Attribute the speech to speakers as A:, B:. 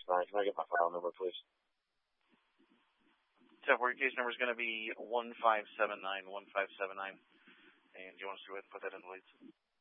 A: 159. Can I get my file number, please?
B: 10-4, case number is going to be 1579, 1579. And do you want us to go ahead and put that in the leads?